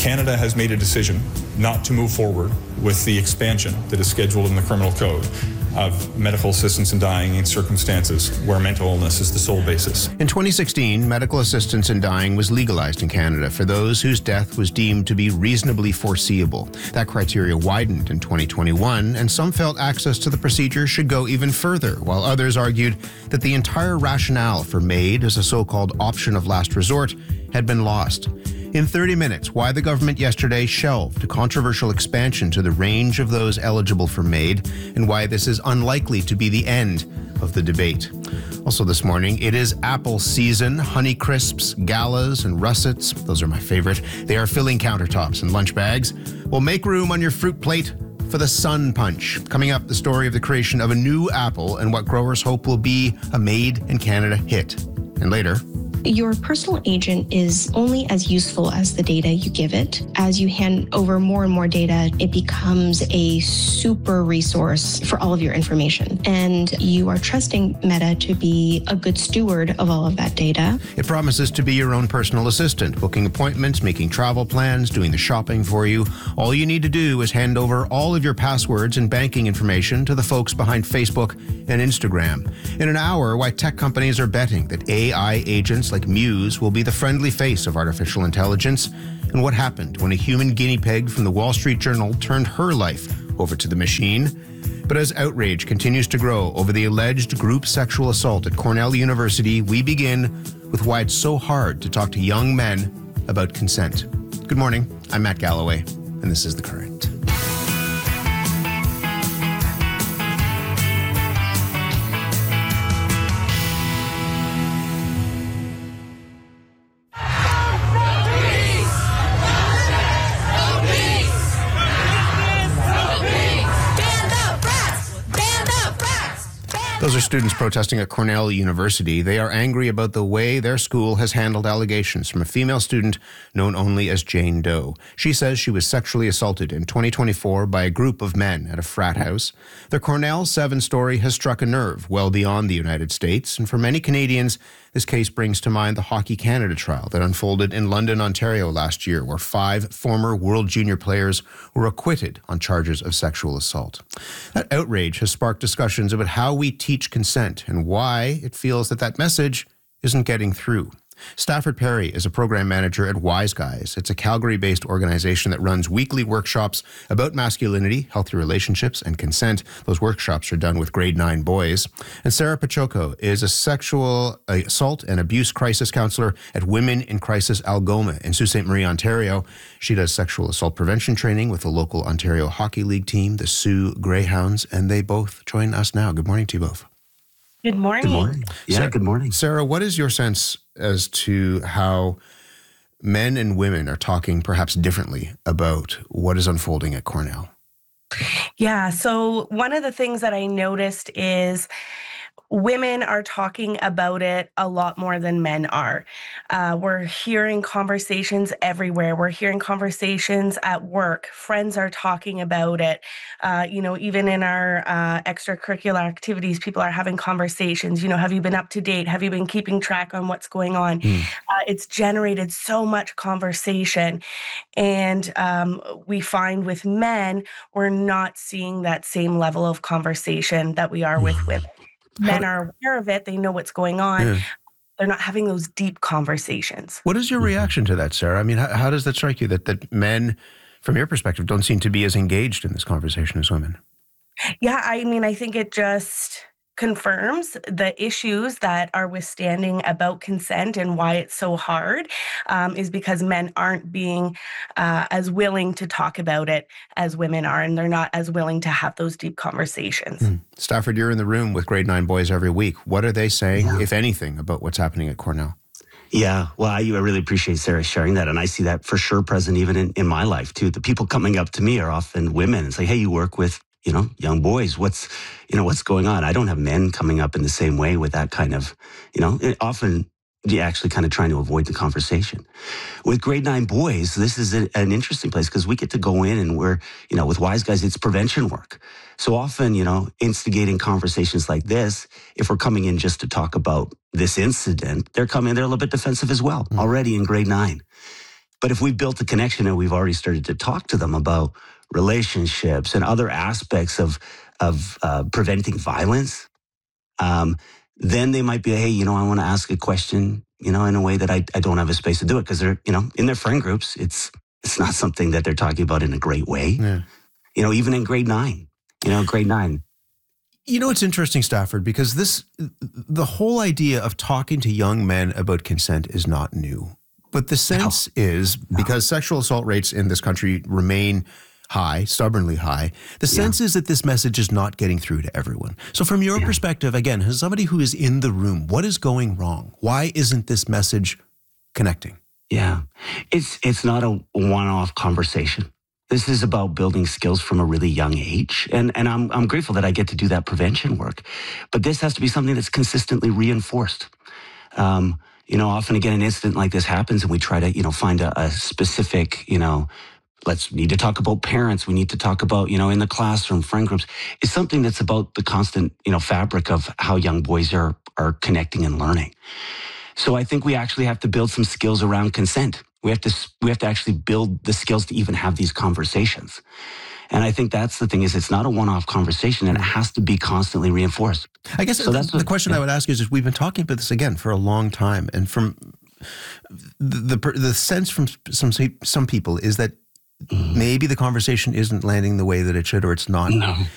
Canada has made a decision not to move forward with the expansion that is scheduled in the criminal code of medical assistance in dying in circumstances where mental illness is the sole basis. In 2016, medical assistance in dying was legalized in Canada for those whose death was deemed to be reasonably foreseeable. That criteria widened in 2021, and some felt access to the procedure should go even further, while others argued that the entire rationale for MAID as a so-called option of last resort had been lost. In 30 minutes, why the government yesterday shelved a controversial expansion to the range of those eligible for MAID, and why this is unlikely to be the end of the debate. Also this morning, it is apple season. Honey Crisps, Galas, and Russets, those are my favorite. They are filling countertops and lunch bags. Well, make room on your fruit plate for the Sun Punch. Coming up, the story of the creation of a new apple and what growers hope will be a Made in Canada hit. And later, your personal agent is only as useful as the data you give it. As you hand over more and more data, it becomes a super resource for all of your information. And you are trusting Meta to be a good steward of all of that data. It promises to be your own personal assistant, booking appointments, making travel plans, doing the shopping for you. All you need to do is hand over all of your passwords and banking information to the folks behind Facebook and Instagram. In an hour, why tech companies are betting that AI agents like Muse will be the friendly face of artificial intelligence, and what happened when a human guinea pig from the Wall Street Journal turned her life over to the machine. But as outrage continues to grow over the alleged group sexual assault at Cornell University, we begin with why it's so hard to talk to young men about consent. Good morning, I'm Matt Galloway, and this is The Current. Those are students protesting at Cornell University. They are angry about the way their school has handled allegations from a female student known only as Jane Doe. She says she was sexually assaulted in 2024 by a group of men at a frat house. The Cornell 7 story has struck a nerve well beyond the United States, and for many Canadians, this case brings to mind the Hockey Canada trial that unfolded in London, Ontario last year, where 5 former World Junior players were acquitted on charges of sexual assault. That outrage has sparked discussions about how we teach consent and why it feels that that message isn't getting through. Stafford Perry is a program manager at Wise Guys. It's a Calgary-based organization that runs weekly workshops about masculinity, healthy relationships, and consent. Those workshops are done with grade 9 boys. And Sarah Pachoco is a sexual assault and abuse crisis counselor at Women in Crisis Algoma in Sault Ste. Marie, Ontario. She does sexual assault prevention training with the local Ontario Hockey League team, the Sioux Greyhounds, and they both join us now. Good morning to you both. Good morning. Good morning. Yeah, Sarah, good morning. Sarah, what is your sense as to how men and women are talking perhaps differently about what is unfolding at Cornell? Yeah, so one of the things that I noticed is women are talking about it a lot more than men are. We're hearing conversations everywhere. We're hearing conversations at work. Friends are talking about it. Even in our extracurricular activities, people are having conversations. Have you been up to date? Have you been keeping track on what's going on? It's generated so much conversation. And we find with men, we're not seeing that same level of conversation that we are with women. Men are aware of it. They know what's going on. Yeah. They're not having those deep conversations. What is your reaction to that, Sarah? I mean, how does that strike you that men, from your perspective, don't seem to be as engaged in this conversation as women? Yeah, I think it just confirms the issues that are withstanding about consent and why it's so hard is because men aren't being as willing to talk about it as women are, and they're not as willing to have those deep conversations. Stafford, you're in the room with grade 9 boys every week. What are they saying, if anything, about what's happening at Cornell? Yeah, well, I really appreciate Sarah sharing that. And I see that for sure present even in my life, too. The people coming up to me are often women and say, hey, you work with young boys, what's going on? I don't have men coming up in the same way with that kind of, often you're actually kind of trying to avoid the conversation. With grade 9 boys, this is an interesting place because we get to go in and we're, with Wise Guys, it's prevention work. So often, instigating conversations like this, if we're coming in just to talk about this incident, they're a little bit defensive as well, already in grade 9. But if we've built a connection and we've already started to talk to them about relationships and other aspects of preventing violence, then they might be, hey, you know, I want to ask a question, you know, in a way that I don't have a space to do it because they're, you know, in their friend groups, it's not something that they're talking about in a great way. Yeah. You know, even in grade 9, grade 9. You know, it's interesting, Stafford, because the whole idea of talking to young men about consent is not new. But the sense is, because sexual assault rates in this country remain high, stubbornly high, the sense is that this message is not getting through to everyone. So from your perspective, again, as somebody who is in the room, what is going wrong? Why isn't this message connecting? Yeah. It's not a one-off conversation. This is about building skills from a really young age. And I'm grateful that I get to do that prevention work. But this has to be something that's consistently reinforced. You know, often again, an incident like this happens and we try to, you know, find a specific, you know, need to talk about parents. We need to talk about, you know, in the classroom, friend groups. It's something that's about the constant, you know, fabric of how young boys are connecting and learning. So I think we actually have to build some skills around consent. We have to actually build the skills to even have these conversations. And I think that's the thing is it's not a one-off conversation and it has to be constantly reinforced. I guess the question I would ask is we've been talking about this again for a long time. And from the sense from some people is that maybe the conversation isn't landing the way that it should, or it's not